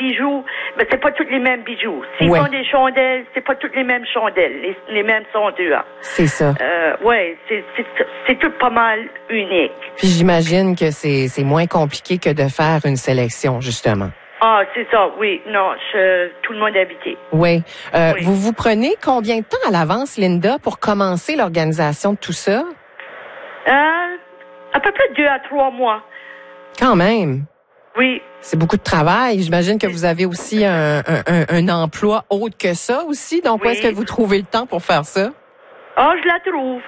bijoux, mais c'est pas tous les mêmes bijoux. S'ils font des chandelles, c'est pas toutes les mêmes chandelles, les mêmes sondures. C'est ça. C'est tout pas mal unique. Puis j'imagine que c'est moins compliqué que de faire une sélection, justement. Ah, c'est ça, oui. Non, tout le monde est habité. Oui. Vous prenez combien de temps à l'avance, Linda, pour commencer l'organisation de tout ça? À peu près 2 à 3 mois. Quand même. Oui. C'est beaucoup de travail. J'imagine que vous avez aussi un emploi autre que ça aussi. Donc, où est-ce que vous trouvez le temps pour faire ça? Je la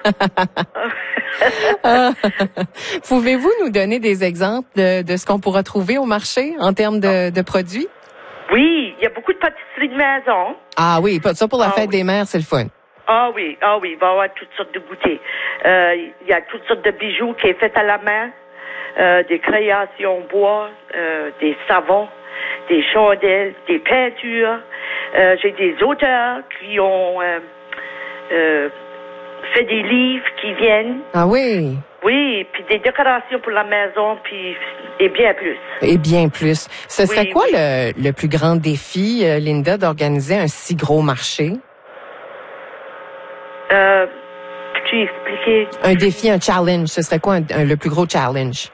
trouve. Pouvez-vous nous donner des exemples de ce qu'on pourra trouver au marché en termes de produits? Oui, il y a beaucoup de pâtisseries de maison. Ah oui, ça pour la fête des mères, c'est le fun. Ah oui, il va y avoir toutes sortes de goûters. Il y a toutes sortes de bijoux qui est fait à la main, des créations bois, des savons, des chandelles, des peintures. J'ai des auteurs qui ont fait des livres qui viennent. Ah oui? Oui, puis des décorations pour la maison, et bien plus. Et bien plus. Ce serait quoi le plus grand défi, Linda, d'organiser un si gros marché? Peux-tu expliquer? Un défi, un challenge. Ce serait quoi le plus gros challenge?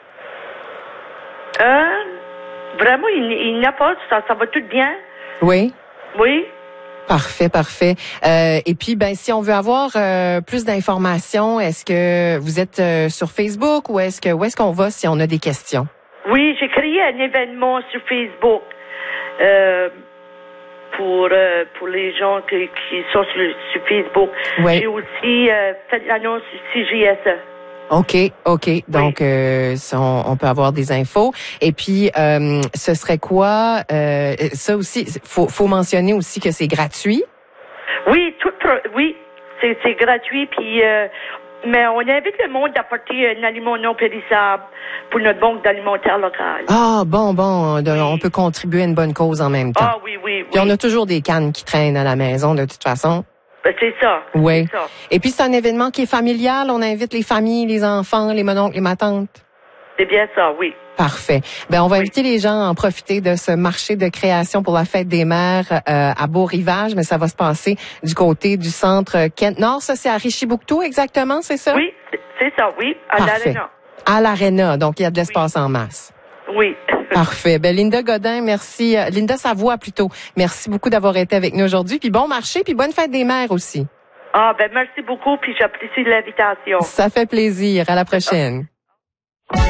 Vraiment, il n'y a pas. Ça va tout bien. Oui? Oui. Parfait. Et puis, si on veut avoir plus d'informations, est-ce que vous êtes sur Facebook ou où est-ce qu'on va si on a des questions? Oui, j'ai créé un événement sur Facebook pour les gens qui sont sur Facebook. Oui. J'ai aussi fait l'annonce sur CJSE. OK. Donc, on peut avoir des infos. Et puis, ce serait quoi? Ça aussi, faut mentionner aussi que c'est gratuit. Oui, c'est gratuit. Puis, mais on invite le monde d'apporter un aliment non périssable pour notre banque d'alimentaire locale. Ah, bon, on peut contribuer à une bonne cause en même temps. Ah oui. Puis on a toujours des cannes qui traînent à la maison, de toute façon. C'est ça. Oui. C'est ça. Et puis, c'est un événement qui est familial. On invite les familles, les enfants, les mononcles, les matantes. C'est bien ça, oui. Parfait. On va inviter les gens à en profiter de ce marché de création pour la fête des mères à Beau-Rivage, mais ça va se passer du côté du centre Kent-Nord. Ça, c'est à Richibouctou, exactement, c'est ça? Oui, c'est ça, oui, à l'Arena. À l'Arena, donc il y a de l'espace en masse. Oui. Parfait. Linda Godin, merci. Linda Savoie, plutôt. Merci beaucoup d'avoir été avec nous aujourd'hui. Puis bon marché, puis bonne fête des mères aussi. Merci beaucoup, puis j'apprécie l'invitation. Ça fait plaisir. À la prochaine.